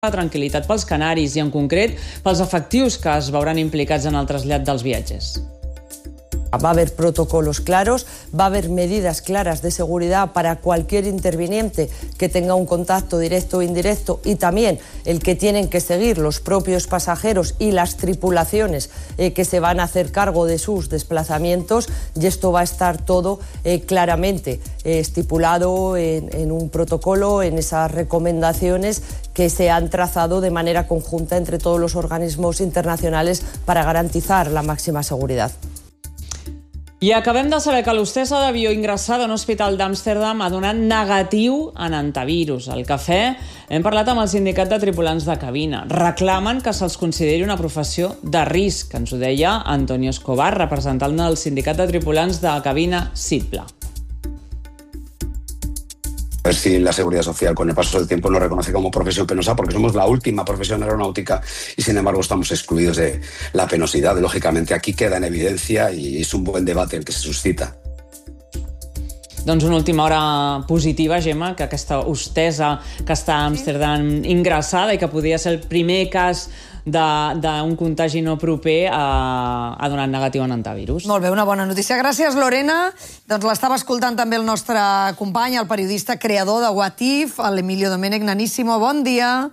la tranquil·litat pels canaris i, en concret, pels efectius que es veuran implicats en el trasllat dels viatgers. Va a haber protocolos claros, va a haber medidas claras de seguridad para cualquier interviniente que tenga un contacto directo o indirecto, y también el que tienen que seguir los propios pasajeros y las tripulaciones que se van a hacer cargo de sus desplazamientos, y esto va a estar todo claramente estipulado en un protocolo, en esas recomendaciones que se han trazado de manera conjunta entre todos los organismos internacionales para garantizar la máxima seguridad. I acabem de saber que l'hostessa d'avió ingressada en un hospital d'Amsterdam ha donat negatiu en antivirus. Al cafè hem parlat amb el sindicat de tripulants de cabina. Reclamen que se'ls consideri una professió de risc. Ens ho deia Antonio Escobar, representant del sindicat de tripulants de cabina SITPLA. A ver si la Seguridad Social con el paso del tiempo nos reconoce como profesión penosa, porque somos la última profesión aeronáutica y sin embargo estamos excluidos de la penosidad. Lógicamente aquí queda en evidencia y es un buen debate el que se suscita. Doncs una última hora positiva, Gemma, que aquesta hostessa que està a Amsterdam ingressada i que podria ser el primer cas d'un contagi no proper ha donat negatiu en antivirus. Molt bé, una bona notícia. Gràcies, Lorena. Doncs l'estava escoltant també el nostre company, el periodista creador de What If, l'Emilio Domènech. Naníssimo, bon dia.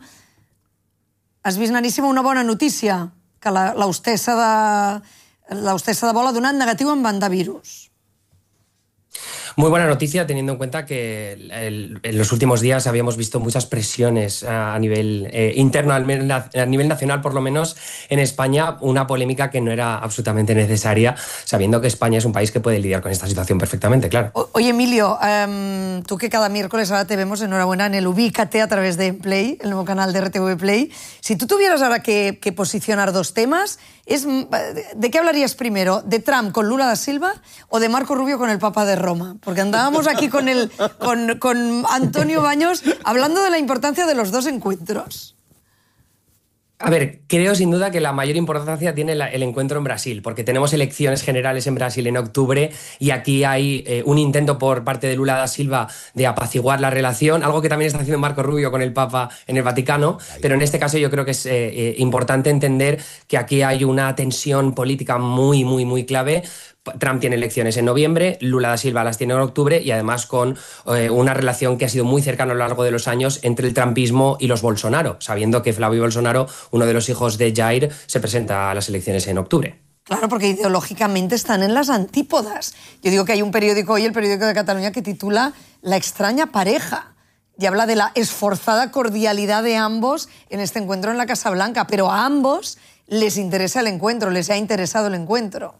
Has vist, Naníssimo, una bona notícia, que l'hostessa de vol ha donat negatiu amb antivirus. Muy buena noticia, teniendo en cuenta que en los últimos días habíamos visto muchas presiones a nivel interno, a nivel nacional, por lo menos en España, una polémica que no era absolutamente necesaria, sabiendo que España es un país que puede lidiar con esta situación perfectamente, claro. Oye, Emilio, tú que cada miércoles ahora te vemos, enhorabuena, en el Ubícate a través de Play, el nuevo canal de RTV Play. Si tú tuvieras ahora que posicionar dos temas, ¿de qué hablarías primero? ¿De Trump con Lula da Silva o de Marco Rubio con el Papa de Roma? Porque andábamos aquí con Antonio Baños hablando de la importancia de los dos encuentros. A ver, creo sin duda que la mayor importancia tiene el encuentro en Brasil, porque tenemos elecciones generales en Brasil en octubre y aquí hay un intento por parte de Lula da Silva de apaciguar la relación, algo que también está haciendo Marco Rubio con el Papa en el Vaticano, pero en este caso yo creo que es importante entender que aquí hay una tensión política muy, muy, muy clave. Trump tiene elecciones en noviembre, Lula da Silva las tiene en octubre y además con una relación que ha sido muy cercana a lo largo de los años entre el trumpismo y los Bolsonaro, sabiendo que Flavio Bolsonaro, uno de los hijos de Jair, se presenta a las elecciones en octubre. Claro, porque ideológicamente están en las antípodas. Yo digo que hay un periódico hoy, el periódico de Cataluña, que titula La extraña pareja y habla de la esforzada cordialidad de ambos en este encuentro en la Casa Blanca, pero a ambos les interesa el encuentro, les ha interesado el encuentro.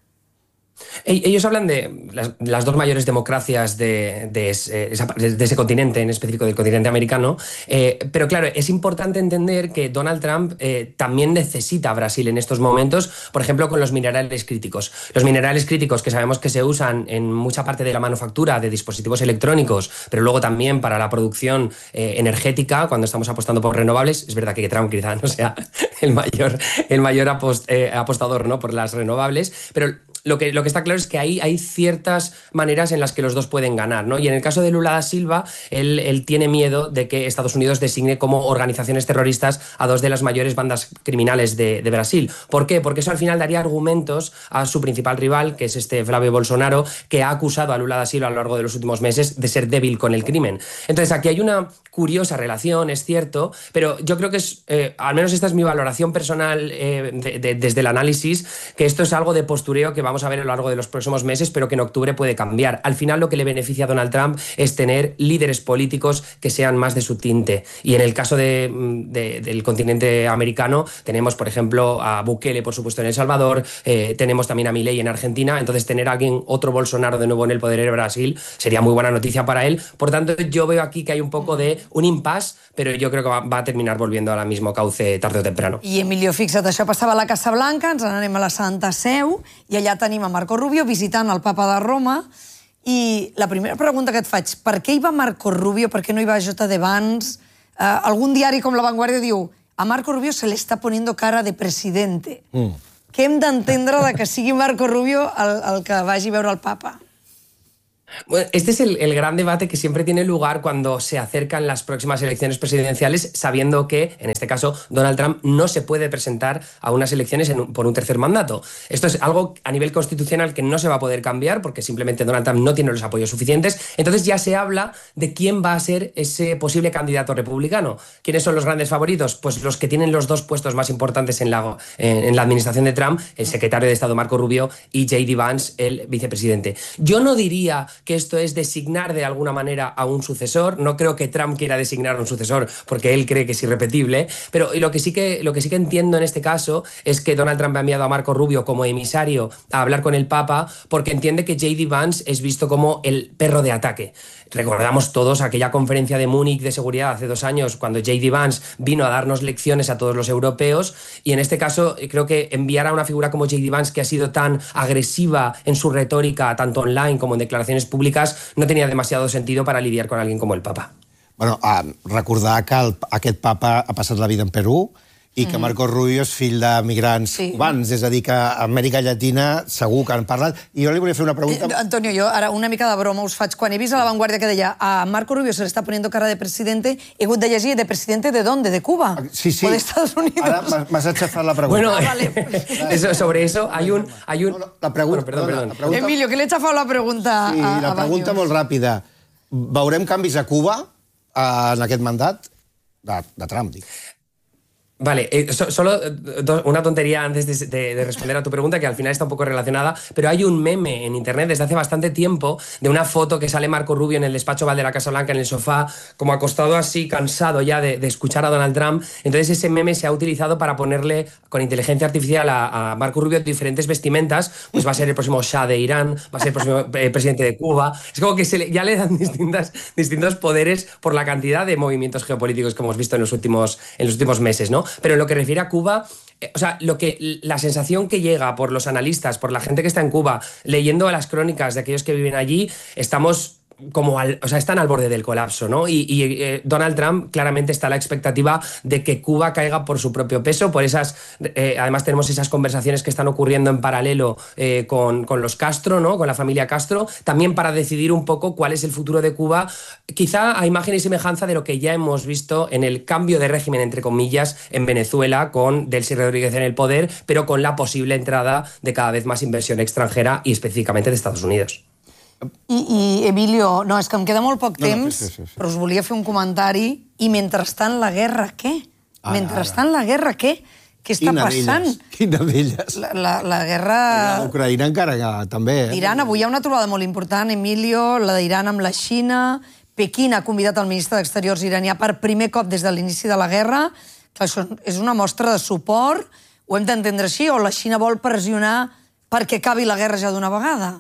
Ellos hablan de las dos mayores democracias de ese continente, en específico del continente americano, pero claro, es importante entender que Donald Trump también necesita a Brasil en estos momentos, por ejemplo, con los minerales críticos. Los minerales críticos que sabemos que se usan en mucha parte de la manufactura de dispositivos electrónicos, pero luego también para la producción energética, cuando estamos apostando por renovables. Es verdad que Trump quizá no sea el mayor apostador, ¿no?, por las renovables, pero lo que está claro es que hay ciertas maneras en las que los dos pueden ganar, ¿no? Y en el caso de Lula da Silva, él tiene miedo de que Estados Unidos designe como organizaciones terroristas a dos de las mayores bandas criminales de Brasil. ¿Por qué? Porque eso al final daría argumentos a su principal rival, que es Flavio Bolsonaro, que ha acusado a Lula da Silva a lo largo de los últimos meses de ser débil con el crimen. Entonces aquí hay una curiosa relación, es cierto, pero yo creo que es, al menos esta es mi valoración personal desde el análisis, que esto es algo de postureo que vamos a ver a lo largo de los próximos meses, pero que en octubre puede cambiar. Al final lo que le beneficia a Donald Trump es tener líderes políticos que sean más de su tinte. Y en el caso del continente americano tenemos, por ejemplo, a Bukele, por supuesto, en El Salvador, tenemos también a Milei en Argentina. Entonces tener a alguien, otro Bolsonaro de nuevo en el poder en Brasil, sería muy buena noticia para él. Por tanto, yo veo aquí que hay un poco de un impasse, pero yo creo que va a terminar volviendo al mismo cauce tarde o temprano. I Emilio, fixa't, això passava a la Casa Blanca, ens n'anem a la Santa Seu, i allà tenim a Marco Rubio visitant el Papa de Roma, i la primera pregunta que et faig, per què hi va Marco Rubio, per què no hi va J.D. Vance? Algun diari com La Vanguardia diu a Marco Rubio se le está poniendo cara de presidente. Què hem d'entendre de que sigui Marco Rubio el que vagi a veure el Papa? Bueno, este es el gran debate que siempre tiene lugar cuando se acercan las próximas elecciones presidenciales, sabiendo que, en este caso, Donald Trump no se puede presentar a unas elecciones por un tercer mandato. Esto es algo a nivel constitucional que no se va a poder cambiar porque simplemente Donald Trump no tiene los apoyos suficientes. Entonces ya se habla de quién va a ser ese posible candidato republicano. ¿Quiénes son los grandes favoritos? Pues los que tienen los dos puestos más importantes en la administración de Trump, el secretario de Estado Marco Rubio y J.D. Vance, el vicepresidente. Yo no diría que esto es designar de alguna manera a un sucesor. No creo que Trump quiera designar a un sucesor porque él cree que es irrepetible, pero lo que sí que entiendo en este caso es que Donald Trump ha enviado a Marco Rubio como emisario a hablar con el Papa porque entiende que J.D. Vance es visto como el perro de ataque. Recordamos todos aquella conferencia de Múnich de seguridad hace 2 años cuando J.D. Vance vino a darnos lecciones a todos los europeos, y en este caso creo que enviar a una figura como J.D. Vance, que ha sido tan agresiva en su retórica tanto online como en declaraciones públicas, no tenía demasiado sentido para lidiar con alguien como el Papa. Bueno, recordar que aquest papa ha passat la vida en Perú i que Marco Rubio és fill de migrants cubans, és a dir, que a Amèrica Llatina segur que han parlat. I jo li volia fer una pregunta... Antonio, jo ara una mica de broma us faig. Quan he vist a La Vanguardia que deia a Marco Rubio se le está poniendo cara de presidente, he hagut de llegir de presidente de dónde? ¿De Cuba? Sí, sí. ¿O de Estados Unidos? Ara m'has enxafat la pregunta. Bueno, vale. sobre eso hay un... La pregunta, bueno, perdón. La pregunta... Emilio, que l'he xafat la pregunta sí, a la pregunta Baños. molt ràpida. Veurem canvis a Cuba en aquest mandat? De Trump, dic. Vale, solo una tontería antes de responder a tu pregunta, que al final está un poco relacionada, pero hay un meme en internet desde hace bastante tiempo de una foto que sale Marco Rubio en el despacho Oval de la Casa Blanca, en el sofá, como acostado así, cansado ya de escuchar a Donald Trump. Entonces ese meme se ha utilizado para ponerle con inteligencia artificial a Marco Rubio diferentes vestimentas. Pues va a ser el próximo Shah de Irán, va a ser el próximo presidente de Cuba. Es como que ya le dan distintos poderes por la cantidad de movimientos geopolíticos que hemos visto en los últimos meses, ¿no? Pero en lo que refiere a Cuba, o sea, la sensación que llega por los analistas, por la gente que está en Cuba, leyendo las crónicas de aquellos que viven allí, estamos están al borde del colapso, ¿no? Y Donald Trump claramente está a la expectativa de que Cuba caiga por su propio peso, por además tenemos esas conversaciones que están ocurriendo en paralelo con los Castro, ¿no? Con la familia Castro, también para decidir un poco cuál es el futuro de Cuba, quizá a imagen y semejanza de lo que ya hemos visto en el cambio de régimen, entre comillas, en Venezuela, con Delcy Rodríguez en el poder, pero con la posible entrada de cada vez más inversión extranjera y específicamente de Estados Unidos. I Emilio, no, és que em queda molt poc temps, però us volia fer un comentari. I mentrestant la guerra, què? Mentrestant la guerra, què? Què està passant? Quina d'elles? La guerra... Ucraïna encara també, Iran, avui hi ha una trobada molt important, Emilio, la d'Iran amb la Xina. Pequín ha convidat el ministre d'Exteriors iranià per primer cop des de l'inici de la guerra. Això és una mostra de suport. Ho hem d'entendre així? O la Xina vol pressionar perquè acabi la guerra ja d'una vegada?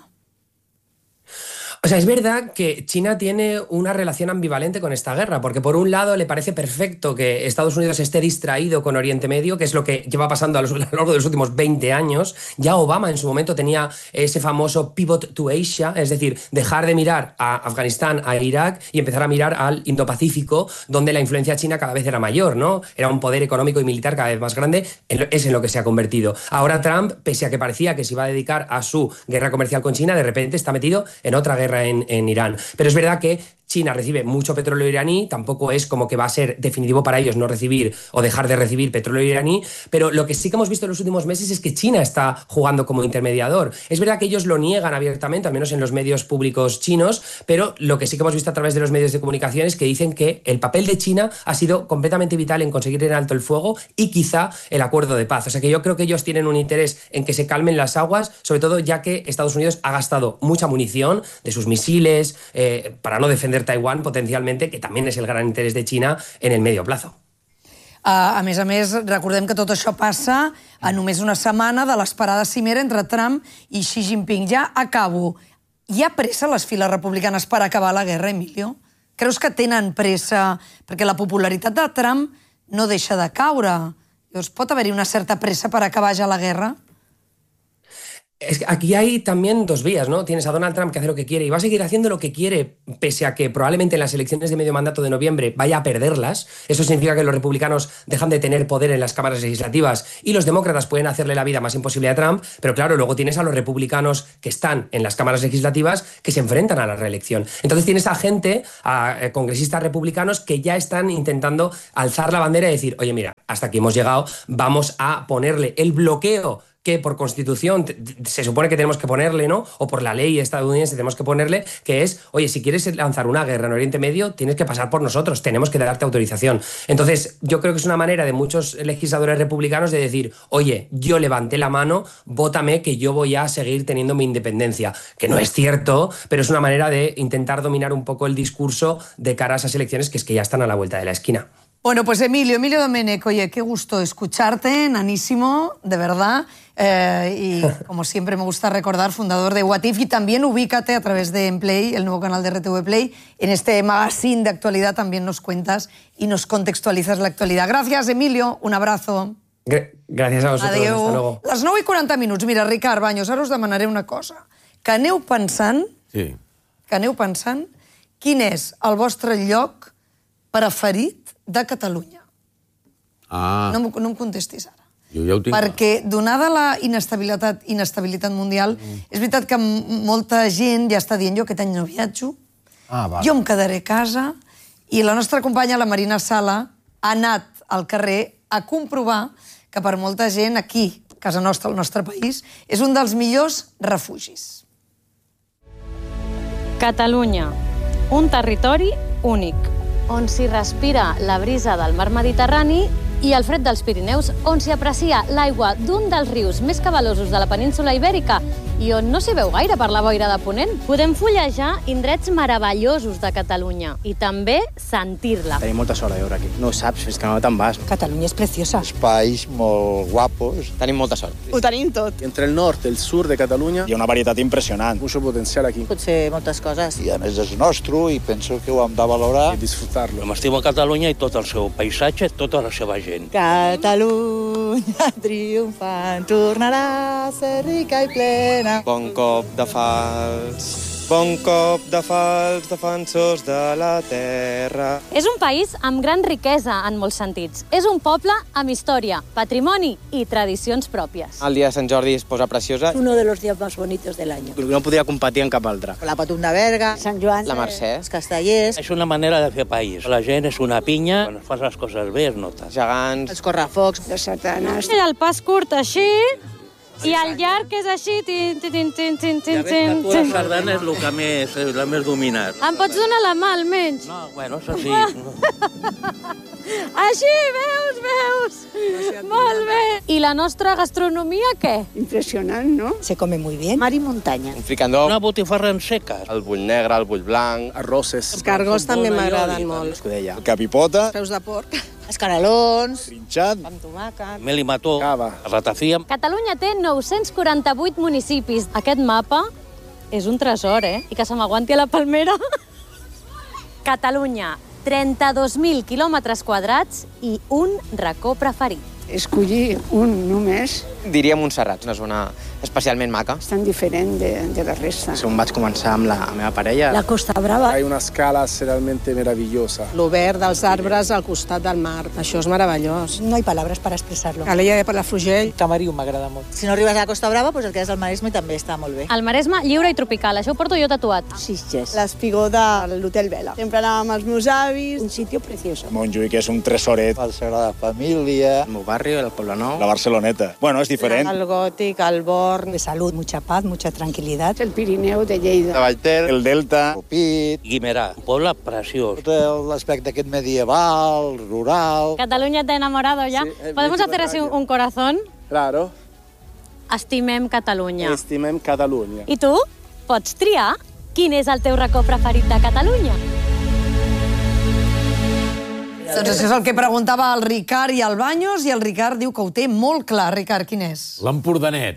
O sea, es verdad que China tiene una relación ambivalente con esta guerra, porque por un lado le parece perfecto que Estados Unidos esté distraído con Oriente Medio, que es lo que lleva pasando a lo largo de los últimos 20 años. Ya Obama en su momento tenía ese famoso pivot to Asia, es decir, dejar de mirar a Afganistán, a Irak y empezar a mirar al Indo-Pacífico, donde la influencia china cada vez era mayor, ¿no? Era un poder económico y militar cada vez más grande, es en lo que se ha convertido. Ahora Trump, pese a que parecía que se iba a dedicar a su guerra comercial con China, de repente está metido en otra guerra en Irán. Pero es verdad que China recibe mucho petróleo iraní, tampoco es como que va a ser definitivo para ellos no recibir o dejar de recibir petróleo iraní, pero lo que sí que hemos visto en los últimos meses es que China está jugando como intermediador. Es verdad que ellos lo niegan abiertamente, al menos en los medios públicos chinos, pero lo que sí que hemos visto a través de los medios de comunicación es que dicen que el papel de China ha sido completamente vital en conseguir en alto el fuego y quizá el acuerdo de paz. O sea que yo creo que ellos tienen un interés en que se calmen las aguas, sobre todo ya que Estados Unidos ha gastado mucha munición de sus misiles para no defender Taiwán potencialment, que també és el gran interès de Xina en el medio plazo. A més, recordem que tot això passa a només una setmana de l'esperada cimera entre Trump i Xi Jinping. Ja acabo. Hi ha pressa a les files republicanes per acabar la guerra, Emilio? Creus que tenen pressa? Perquè la popularitat de Trump no deixa de caure. Pot haver-hi una certa pressa per acabar ja la guerra? Es que aquí hay también dos vías, ¿no? Tienes a Donald Trump que hace lo que quiere y va a seguir haciendo lo que quiere, pese a que probablemente en las elecciones de medio mandato de noviembre vaya a perderlas. Eso significa que los republicanos dejan de tener poder en las cámaras legislativas y los demócratas pueden hacerle la vida más imposible a Trump, pero claro, luego tienes a los republicanos que están en las cámaras legislativas que se enfrentan a la reelección. Entonces tienes a gente, a congresistas republicanos que ya están intentando alzar la bandera y decir, oye, mira, hasta aquí hemos llegado, vamos a ponerle el bloqueo que por constitución se supone que tenemos que ponerle, ¿no? O por la ley estadounidense tenemos que ponerle, que es, oye, si quieres lanzar una guerra en Oriente Medio, tienes que pasar por nosotros, tenemos que darte autorización. Entonces, yo creo que es una manera de muchos legisladores republicanos de decir, oye, yo levanté la mano, vótame que yo voy a seguir teniendo mi independencia. Que no es cierto, pero es una manera de intentar dominar un poco el discurso de cara a esas elecciones que es que ya están a la vuelta de la esquina. Bueno, pues Emilio Domenech, oye, qué gusto escucharte, nanísimo, de verdad. Y como siempre me gusta recordar, fundador de What If, y también ubícate a través de Play, el nuevo canal de RTV Play. En este magazine de actualidad también nos cuentas y nos contextualizas la actualidad. Gracias, Emilio, un abrazo. Gracias a vosotros, Adéu. hasta luego. Les 9:40. Mira, Ricard Baños, ara us demanaré una cosa. Que aneu pensant quin és el vostre lloc preferit de Catalunya. No em contestis ara. Jo ja ho tinc. Perquè, donada la inestabilitat mundial, és veritat que molta gent ja està dient jo aquest any no viatjo, jo em quedaré a casa, i la nostra companya, la Marina Sala, ha anat al carrer a comprovar que per molta gent aquí, a casa nostra, al nostre país, és un dels millors refugis. Catalunya, un territori únic, on s'hi respira la brisa del mar Mediterrani i el fred dels Pirineus, on s'hi aprecia l'aigua d'un dels rius més cabalosos de la península Ibèrica i on no s'hi veu gaire per la boira de Ponent. Podem fullejar indrets meravellosos de Catalunya i també sentir-la. Tenim molta sort de viure aquí. No ho saps, fins que no te'n vas. Catalunya és preciosa. Espais molt guapos. Tenim molta sort. Ho tenim tot. Entre el nord i el sud de Catalunya hi ha una varietat impressionant. Mucho potencial aquí. Potser moltes coses. I a més és nostre i penso que ho hem de valorar. I disfrutar-lo. M'estimo Catalunya i tot el seu paisatge, tota la seva gent. Catalunya triomfant tornarà a ser rica i plena. Bon cop de fals, defensors de la terra. És un país amb gran riquesa en molts sentits. És un poble amb història, patrimoni i tradicions pròpies. El dia de Sant Jordi es posa preciosa. Es uno de los días más bonitos del año. No podria competir en cap altre. La Patum de Berga, Sant Joan, la Mercè, els Castellers, És una manera de fer país. La gent és una pinya, quan fas les coses bé es nota. gegants, els correfocs, de Satanàs. El pas curt així i el llarg és així. Ja veig que tu la sardana és la més dominat. Em pots donar la mà, almenys? No, bueno, això sí. Així, veus? Molt bé. I la nostra gastronomia, què? Impresionant, ¿no? Se come muy bien. Mar y montaña. un fricandó, Una botifarra en seca. el bull negre, el bull blanc, Arrosses. Els cargols també m'agraden molt. Escudella. Capipota, Peus de porc. Escaralons. trinxat, Amb tomàquet. Meli mató, cava. ratafia. Catalunya té 948 municipis. Aquest mapa és un tresor, I que se m'aguanti a la palmera. Catalunya, 32.000 quilòmetres quadrats i un racó preferit. Escollir un només diria Montserrat, una zona especialment maca. és tan diferent de la resta. On vaig començar amb la meva parella. La Costa Brava. Hay una escala realmente maravillosa. Lo verd dels arbres al costat del mar. Això és meravellós. No hay palabras para expresarlo. Calella de Palafrugell. Tamariu m'agrada molt. Si no arribes a la Costa Brava, pues el que és el Maresme també està molt bé. El Maresme lliure i tropical, això ho porto jo tatuat. Sitges. L'espigó de l'Hotel Vela. Sempre anàvem amb els meus avis. Un sitio precioso. Montjuïc és un tresoret. El Sagrada Família. El meu barri, el Poble Nou. La Barceloneta. Bueno, és diferent. El Gòtic, el Born. De salud, mucha paz, mucha tranquilidad. El Pirineu de La Lleida. Vallter. El Delta. Rupit. Guimerà, un poble preciós. Tot l'aspecte aquest medieval, rural. Catalunya te ha enamorado ya. ¿Podemos hacer así un corazón? Claro. Estimem Catalunya. Estimem Catalunya. I tu? Pots triar? Quin és el teu racó preferit de Catalunya? Doncs això és el que preguntava el Ricard i el Baños, i el Ricard diu que ho té molt clar. Ricard, quin és? L'Empordanet.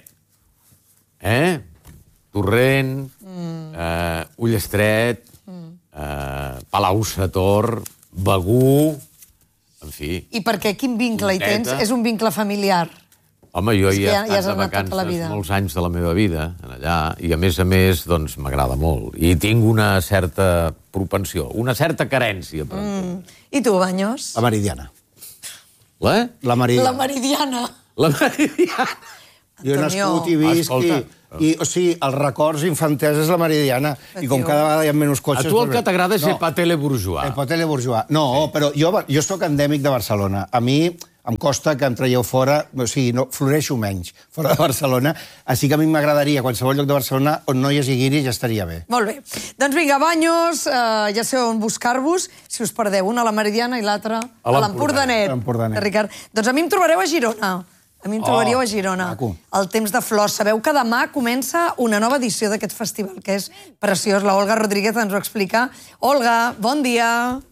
Torrent, Ullestret, Palau-sator, Begur, en fi. I per què? Quin vincle hi tens? És un vincle familiar? Home, jo hi he estat de vacances molts anys de la meva vida, allà, i a més, doncs, m'agrada molt. I tinc una certa propensió, una certa carència. I tu, Baños? La Meridiana. La? La Meridiana. La Meridiana. La Meridiana. Jo he nascut i visc i, o sigui, els records infantils és la Meridiana. I com cada vegada hi ha menys cotxes... A tu el que t'agrada és el pâté le bourgeois. El pâté le bourgeois. No, però jo soc endèmic de Barcelona. A mi em costa que em traieu fora, o sigui, no, floreixo menys fora de Barcelona, així que a mi m'agradaria qualsevol lloc de Barcelona on no hi hagi guiris ja estaria bé. Molt bé. Doncs vinga, Baños, ja sé on buscar-vos, si us perdeu, una a la Meridiana i l'altra a l'Empordanet. Ricard, doncs a mi em trobareu a Girona. A mi em trobaríeu a Girona. El Temps de Flors. Sabeu que demà comença una nova edició d'aquest festival, que és preciós. La Olga Rodríguez ens ho explica. Olga, bon dia.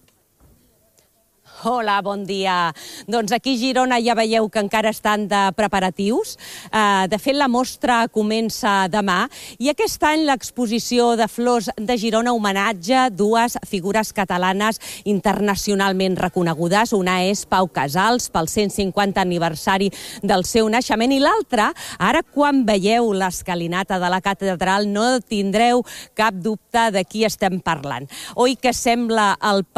Hola, bon dia. Doncs aquí a Girona ja veieu que encara estan de preparatius. De fet, la mostra comença demà i aquest any l'exposició de flors de Girona homenatja dues figures catalanes internacionalment reconegudes. Una és Pau Casals, pel 150 aniversari del seu naixement, i l'altra, ara quan veieu l'escalinata de la catedral no tindreu cap dubte de qui estem parlant. Oi que sembla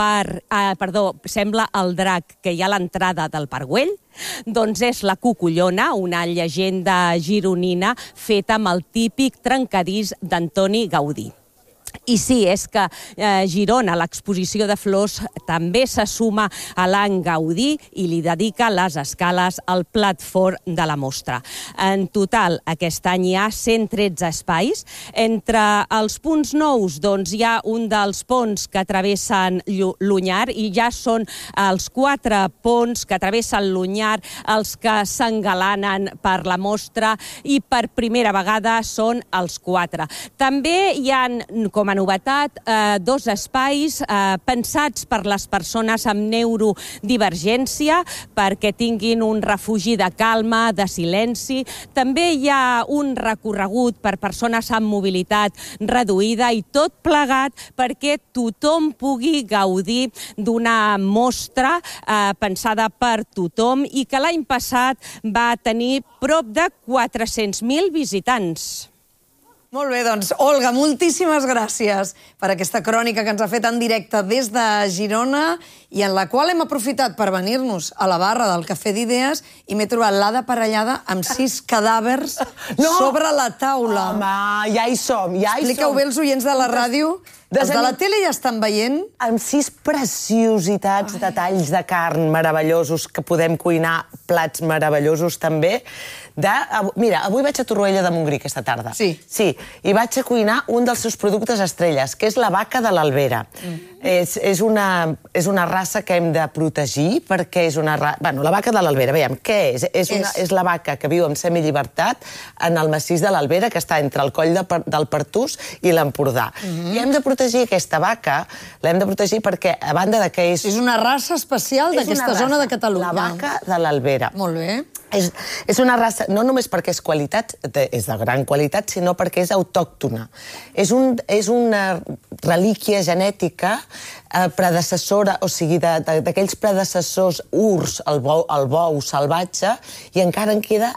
sembla el drac que hi ha a l'entrada del Parc Güell? Doncs és la Cucullona, una llegenda gironina feta amb el típic trencadís d'Antoni Gaudí. I sí, és que Girona, l'exposició de flors, també se suma a l'any Gaudí i li dedica les escales al plat fort de la mostra. En total, aquest any hi ha 113 espais. Entre els punts nous, doncs, hi ha un dels ponts que travessen l'Onyar i ja són els 4 ponts que travessen l'Onyar els que s'engalanen per la mostra i per primera vegada són els 4. També hi ha, com a novetat, 2 espais pensats per les persones amb neurodivergència perquè tinguin un refugi de calma, de silenci. També hi ha un recorregut per persones amb mobilitat reduïda i tot plegat perquè tothom pugui gaudir d'una mostra pensada per tothom i que l'any passat va tenir prop de 400.000 visitants. Molt bé, doncs, Olga, moltíssimes gràcies per aquesta crònica que ens ha fet en directe des de Girona i en la qual hem aprofitat per venir-nos a la barra del Cafè d'Idees i m'he trobat l'Ada Parellada amb 6 cadàvers sobre la taula. Home, ja hi som, ja hi som. Explica-ho bé els oients de la ràdio. Els de la tele ja estan veient. Amb 6 preciositats de talls de carn meravellosos que podem cuinar plats meravellosos també. Mira, avui vaig a Torroella de Montgrí aquesta tarda. Sí. Sí, i vaig a cuinar un dels seus productes estrelles, que és la vaca de l'Albera. És una raça que hem de protegir perquè és una raça... Bueno, la vaca de l'Albera, veiem, què és? És la vaca que viu en semillibertat en el massís de l'Albera, que està entre el coll del Pertús i l'Empordà. I hem de protegir aquesta vaca, l'hem de protegir perquè, a banda de que és... És una raça especial d'aquesta zona de Catalunya. La vaca de l'Albera. Molt bé. És una raça, no només perquè és qualitat, és de gran qualitat, sinó perquè és autòctona. És una relíquia genètica predecessora, o sigui, d'aquells predecessors urs, el bou salvatge, i encara en queda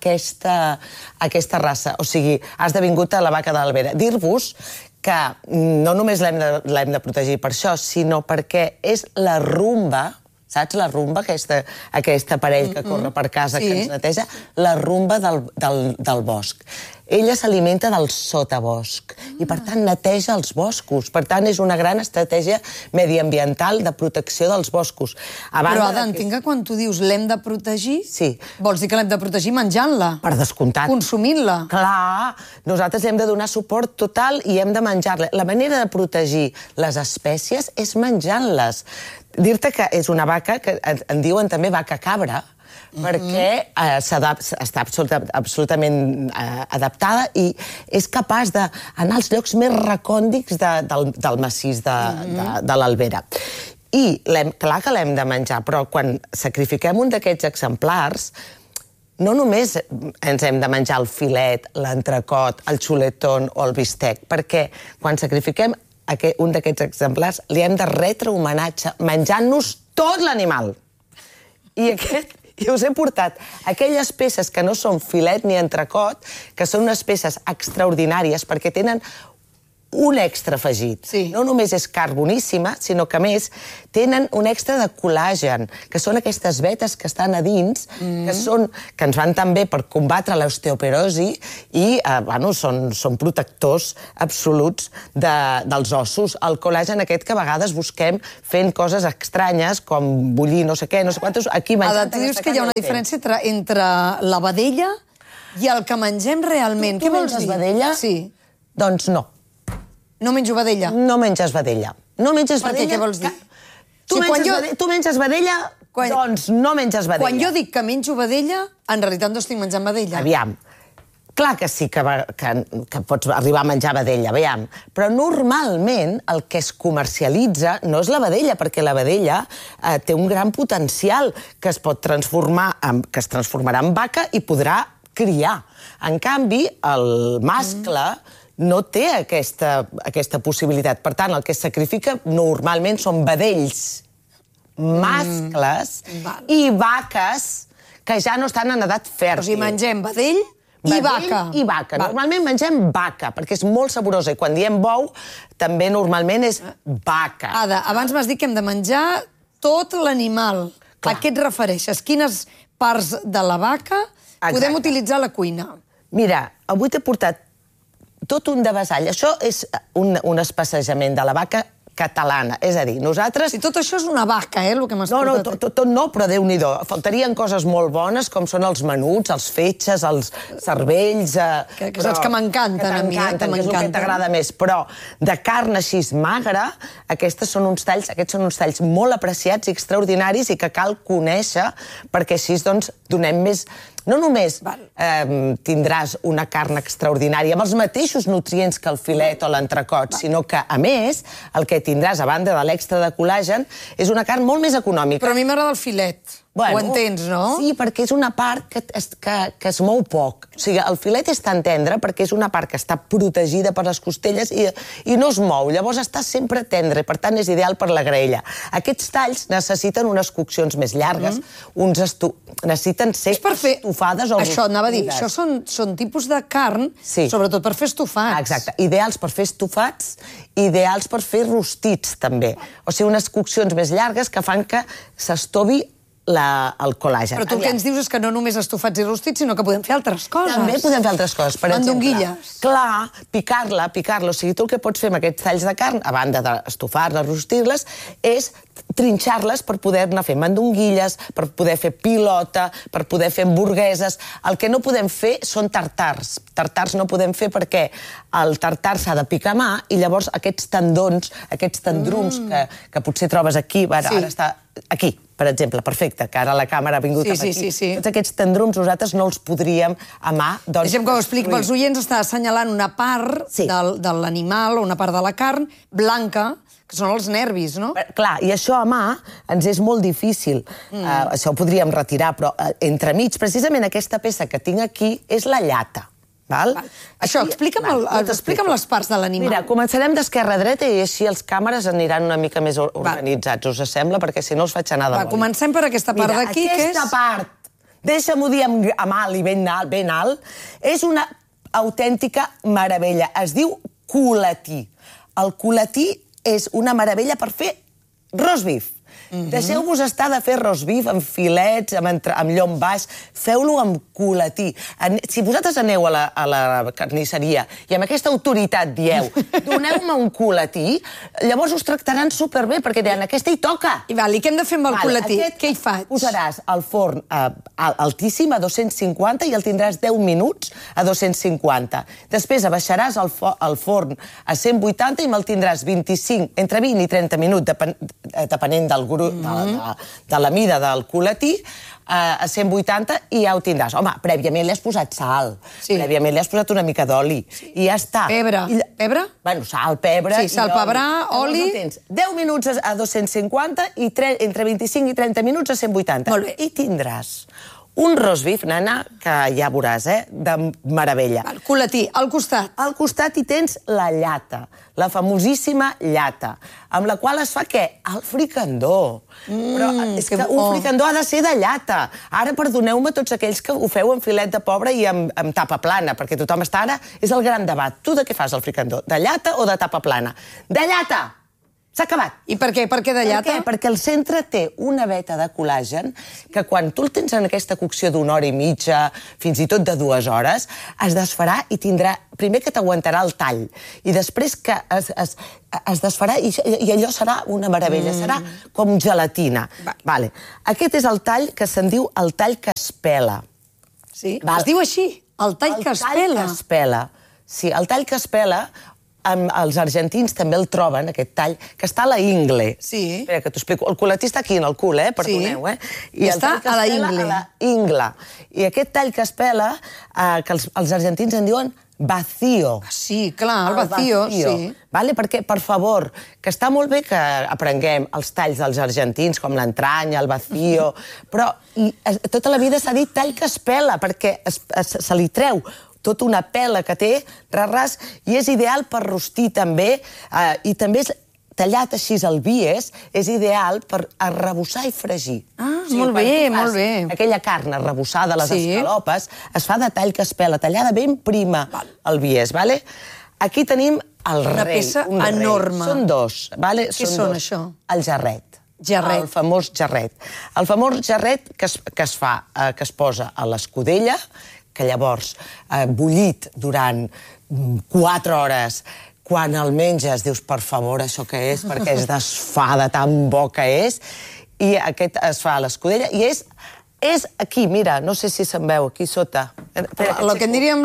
aquesta raça. O sigui, ha esdevingut a la vaca de l'Albera. Dir-vos que no només l'hem de protegir per això, sinó perquè és la rumba. Saps la rumba, aquest aparell que corre per casa, que ens neteja? La rumba del bosc. Ella s'alimenta del sotabosc i, per tant, neteja els boscos. Per tant, és una gran estratègia mediambiental de protecció dels boscos. Però, Ada, entenc que quan tu dius l'hem de protegir, vols dir que l'hem de protegir menjant-la? Per descomptat. Consumint-la? Clar, nosaltres hem de donar suport total i hem de menjar-la. La manera de protegir les espècies és menjant-les. Dir-te que és una vaca que en diuen també vaca cabra, perquè està absolutament adaptada i és capaç d'anar als llocs més recòndics del massís de l'Albera. I clar que l'hem de menjar, però quan sacrifiquem un d'aquests exemplars, no només ens hem de menjar el filet, l'entrecot, el xuletón o el bistec, perquè quan sacrifiquem un d'aquests exemplars li hem de retre homenatge menjant-nos tot l'animal. I I us he portat aquelles peces que no són filet ni entrecot, que són unes peces extraordinàries perquè tenen un extra afegit. No només és carn boníssima, sinó que, a més, tenen un extra de col·làgen, que són aquestes vetes que estan a dins, que ens van també per combatre l'osteoporosi i són protectors absoluts dels ossos. El col·làgen aquest que a vegades busquem fent coses estranyes, com bullir no sé què, no sé quantos... Ada, tu dius que hi ha una diferència entre la vedella i el que mengem realment. Què vols dir? Tu menges vedella? Sí. Doncs no. No menjo vedella? No menges vedella. No menges vedella. Per què vols dir? Tu menges vedella, doncs no menges vedella. Quan jo dic que menjo vedella, en realitat no estic menjant vedella. Aviam, clar que sí que pots arribar a menjar vedella, aviam. Però normalment el que es comercialitza no és la vedella, perquè la vedella té un gran potencial que es pot transformar, que es transformarà en vaca i podrà criar. En canvi, el mascle no té aquesta possibilitat. Per tant, el que es sacrifica normalment són vedells mascles i vaques que ja no estan en edat fèrtil. O sigui, mengem vedell i vaca. I vaca. Normalment mengem vaca, perquè és molt saborosa. I quan diem bou, també normalment és vaca. Ada, abans m'has dit que hem de menjar tot l'animal. A què et refereixes? Quines parts de la vaca podem utilitzar a la cuina? Mira, avui t'he portat tot un devessall. Això és un especejament de la vaca catalana. És a dir, nosaltres... Si tot això és una vaca, el que m'has portat. No, tot no, però Déu-n'hi-do. Faltarien coses molt bones, com són els menuts, els fetges, els cervells... Que saps que m'encanten a mi, que és el que t'agrada més. Però de carn així magra, aquests són uns talls molt apreciats i extraordinaris i que cal conèixer, perquè així donem més... No només tindràs una carn extraordinària amb els mateixos nutrients que el filet o l'entrecot, sinó que, a més, el que tindràs, a banda de l'extra de col·làgen, és una carn molt més econòmica. Però a mi m'agrada el filet. Ho entens, no? Sí, perquè és una part que es mou poc. O sigui, el filet és tan tendre perquè és una part que està protegida per les costelles i no es mou. Llavors està sempre tendre, per tant és ideal per la graella. Aquests talls necessiten unes coccions més llargues, necessiten ser estufades o rostides. Això, anava a dir, això són tipus de carn, sobretot per fer estofats. Exacte, ideals per fer estofats, ideals per fer rostits, també. O sigui, unes coccions més llargues que fan que s'estovi el col·làgen. Però tu el que ens dius és que no només estofats i rostits, sinó que podem fer altres coses. També podem fer altres coses. Per exemple, mandonguilles. Clar, picar-la. O sigui, tu el que pots fer amb aquests talls de carn, a banda d'estofar-les, rostir-les, és trinxar-les per poder-ne fer mandonguilles, per poder fer pilota, per poder fer hamburgueses. El que no podem fer són tartars. Tartars no podem fer perquè el tartar s'ha de picar a mà i llavors aquests tendons, aquests tendrums que potser trobes aquí, ara està aquí, per exemple, perfecte, que ara la càmera ha vingut cap aquí. Tots aquests tendrums nosaltres no els podríem a mà... Deixem que ho expliqui pels oients, està assenyalant una part de l'animal o una part de la carn blanca, que són els nervis, no? Clar, i això a mà ens és molt difícil. Això ho podríem retirar, però entremig, precisament aquesta peça que tinc aquí és la llata. Això, explica'm les parts de l'animal. Mira, començarem d'esquerra a dreta i així els càmeres aniran una mica més organitzats, us sembla? Perquè si no us faig anar de boli. Comencem per aquesta part d'aquí, que és... Aquesta part, deixa'm-ho dir amb alt i ben alt, és una autèntica meravella. Es diu culatí. El culatí és una meravella per fer roast beef. Deixeu-vos estar de fer roast beef amb filets, amb llom baix, feu-lo amb culatí. Si vosaltres aneu a la carnisseria i amb aquesta autoritat dieu doneu-me un culatí, llavors us tractaran superbé, perquè diran, aquesta hi toca. I què hem de fer amb el culatí? Què hi faig? Posaràs al forn altíssim a 250 i el tindràs 10 minuts a 250. Després abaixaràs el forn a 180 i me'l tindràs entre 20 i 30 minuts, depenent del grup de la mida del culatí, a 180 i ja ho tindràs. Home, prèviament li has posat sal, prèviament li has posat una mica d'oli i ja està. Pebre? Pebre? Bueno, sal, pebre... Sí, sal, pebre, oli... 10 minuts a 250 i entre 25 i 30 minuts a 180. Molt bé. I tindràs Un roast beef, nena, que ja veuràs, de meravella. El culatí, al costat. Al costat hi tens la llata, la famosíssima llata, amb la qual es fa què? El fricandó. Però és que un fricandó ha de ser de llata. Ara, perdoneu-me tots aquells que ho feu en filet de pobre i amb tapa plana, perquè tothom està ara... És el gran debat. Tu de què fas el fricandó? De llata o de tapa plana? De llata! S'ha acabat. I per què? Per què de llata? Perquè el centre té una veta de col·làgen que quan tu el tens en aquesta cocció d'una hora i mitja, fins i tot de 2 hores, es desfarà i tindrà... Primer que t'aguantarà el tall i després que es desfarà i allò serà una meravella, serà com gelatina. Vale. Aquest és el tall que se'n diu el tall que es pela. Sí? Es diu així? El tall que es pela? El tall que es pela. Sí, el tall que es pela... Els argentins també el troben, aquest tall, que està a la ingle. Sí. Espera, que t'ho explico. El culatí està aquí, en el cul, perdoneu, I està a la ingle. A la ingle. I aquest tall que es pela, que els argentins en diuen vacío. Sí, clar, el vacío, sí. Vale? Perquè, per favor, que està molt bé que aprenguem els talls dels argentins, com l'entranya, el vacío, però tota la vida s'ha dit tall que es pela, perquè se li treu tota una pela que té, ras, i és ideal per rostir també, i també és tallat així al bies, és ideal per arrebossar i fregir. Ah, molt bé, molt bé. Aquella carn arrebossada, les escalopes, es fa de tall que es pela, tallada ben prima al bies, vale? Aquí tenim el rei. Una peça enorme. Són 2, vale? Què són això? El jarret. Jarret. El famós jarret. El famós jarret que es fa, que es posa a l'escudella, que llavors, bullit durant 4 hores, quan el menges dius, per favor, això què és? Perquè es desfà de tan bo que és. I aquest es fa a l'escudella i és aquí, mira, no sé si se'n veu, aquí sota. El que en diríem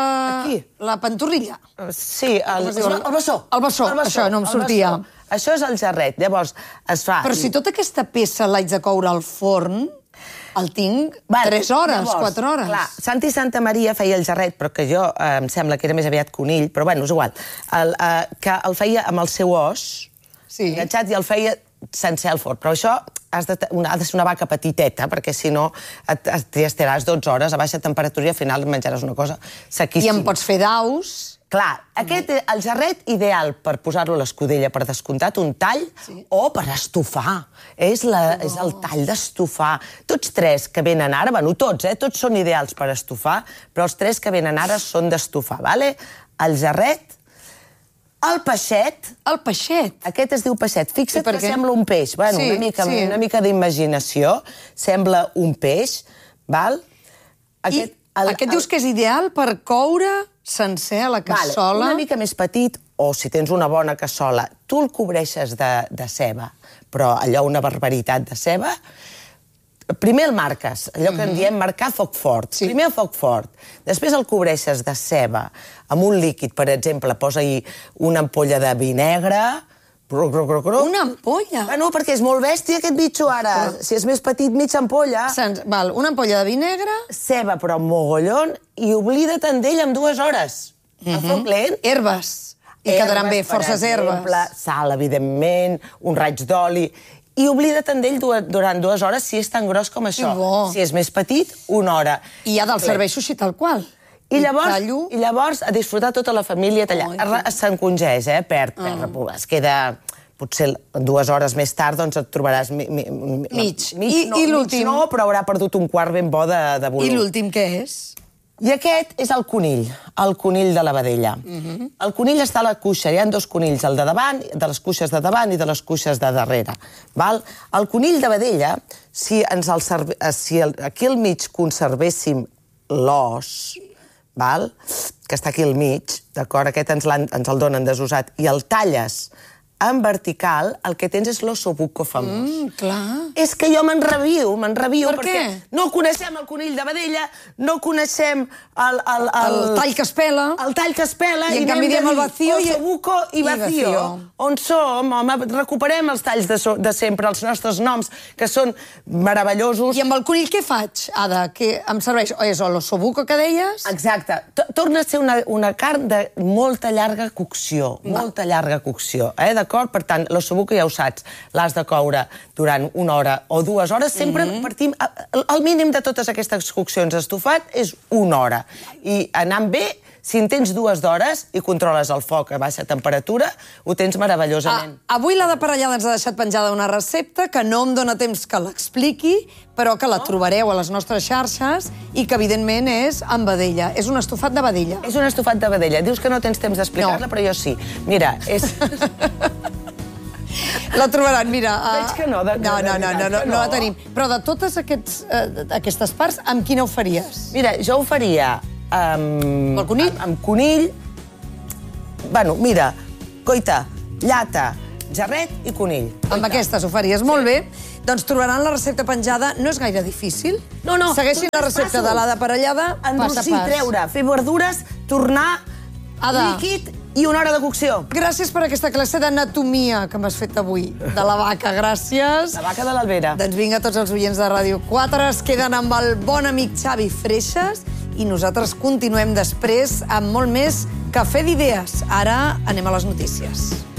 la pantorrilla. Sí, el bessó. El bessó, això no em sortia. Això és el jarret, llavors es fa... Però si tota aquesta peça l'haig de coure al forn... El tinc 3 hores, 4 hores. Clar, Santi Santa Maria feia el jarret, però que jo em sembla que era més aviat conill, però bueno, és igual, que el feia amb el seu os, enganxat, i el feia sencer al forn. Però això ha de ser una vaca petiteta, perquè si no t'hi estaràs 12 hores a baixa temperatura i al final menjaràs una cosa sequíssima. I en pots fer daus... Clar, aquest és el jarret ideal per posar-lo a l'escudella, per descomptat, un tall, o per estofar. És el tall d'estofar. Tots 3 que venen ara, bueno, tots són ideals per estofar, però els 3 que venen ara són d'estofar, vale? El jarret, el peixet... El peixet? Aquest es diu peixet. Fixa't que sembla un peix. Bueno, una mica d'imaginació. Sembla un peix, val? Aquest dius que és ideal per coure... sencer a la cassola... Una mica més petit, o si tens una bona cassola, tu el cobreixes de ceba, però allò una barbaritat de ceba, primer el marques, allò que en diem marcar foc fort. Primer el foc fort, després el cobreixes de ceba amb un líquid, per exemple, posa-hi una ampolla de vi negre... Una ampolla? Bueno, perquè és molt bèstia aquest bitxo ara. Si és més petit, mitja ampolla. Una ampolla de vi negre... Ceba, però mogollon, i oblida't d'ell en 2 hores. A foc lent. Herbes. I quedaran bé, forces herbes. Sal, evidentment, un raig d'oli... I oblida't d'ell durant 2 hores si és tan gros com això. Si és més petit, 1 hora. I ja del serveixo així tal qual. I llavors a disfrutar tota la família tallant. S'encongeix, perd, es queda... Potser 2 hores més tard doncs et trobaràs mig. I l'últim? No, però haurà perdut un quart ben bo de volum. I l'últim què és? I aquest és el conill de la vedella. El conill està a la cuixa, hi ha 2 conills, el de davant, de les cuixes de davant i de les cuixes de darrere. El conill de vedella, si aquí al mig conservéssim l'os, que està aquí al mig, d'acord? Aquest ens el donen desusat, i el talles en vertical, el que tens és l'ossobuco famós. Clar. És que jo m'enrabio perquè no coneixem el conill de vedella, no coneixem el tall que es pela. El tall que es pela, i en canvi diem el vacío ossobuco i vacío. On som, home, recuperem els talls de sempre, els nostres noms, que són meravellosos. I amb el conill què faig, Ada? Que em serveix? És l'ossobuco que deies? Exacte. Torna a ser una carn de molta llarga cocció, de d'acord? Per tant, l'ossobuco ja ho saps, l'has de coure durant 1 hora o 2 hores. Sempre partim... El mínim de totes aquestes coccions estofat és 1 hora. I anant bé, si en tens 2 hores i controles el foc a baixa temperatura, ho tens meravellosament. Avui la de Parellada ens ha deixat penjada una recepta que no em dóna temps que l'expliqui, però que la trobareu a les nostres xarxes i que, evidentment, és amb vedella. És un estofat de vedella. És un estofat de vedella. Dius que no tens temps d'explicar-la, però jo sí. Mira, és... La trobaran, mira. Veig que no. No la tenim. Però de totes aquestes parts, amb quina ho faries? Mira, jo ho faria amb conill? Amb conill. Bueno, mira, coita, llata, jarret i conill. Amb aquestes ho faries molt bé. Doncs trobaran la recepta penjada. No és gaire difícil. No. Segueixin la recepta de la de Parellada pas a pas. Enrossir, treure, fer verdures, tornar, líquid i 1 hora de cocció. Gràcies per aquesta classe d'anatomia que m'has fet avui. De la vaca, gràcies. La vaca de l'Albera. Doncs vinga, tots els oients de Ràdio 4 es queden amb el bon amic Xavi Freixas i nosaltres continuem després amb molt més Cafè d'Idees. Ara anem a les notícies.